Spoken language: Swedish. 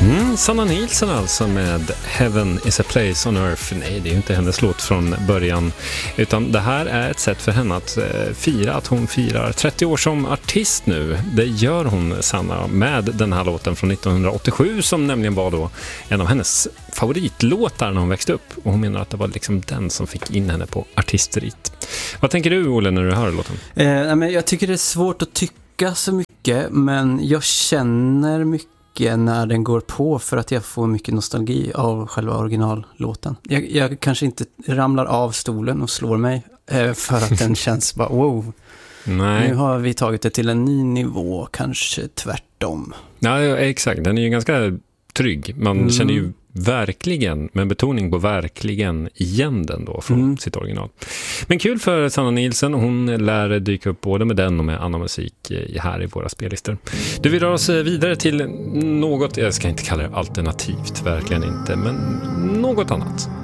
Sanna Nielsen alltså med Heaven is a place on earth. Nej, det är ju inte hennes låt från början, utan det här är ett sätt för henne att fira att hon firar 30 år som artist nu. Det gör hon, Sanna, med den här låten från 1987 som nämligen var då en av hennes favoritlåtar när hon växte upp. Och hon menar att det var liksom den som fick in henne på artisteriet. Vad tänker du, Olle, när du hör låten? Jag tycker det är svårt att tycka så mycket, men jag känner mycket när den går på för att jag får mycket nostalgi av själva originallåten. Jag kanske inte ramlar av stolen och slår mig för att den känns bara wow. Nej. Nu har vi tagit det till en ny nivå, kanske tvärtom. Ja, exakt. Den är ju ganska trygg. Man känner ju verkligen, med betoning på verkligen, igen den då från sitt original. Men kul för Sanna Nielsen. Hon lär dyka upp både med den och med annan musik här i våra spellistor. Du, vi rör oss vidare till något, jag ska inte kalla det alternativt, verkligen inte, men något annat.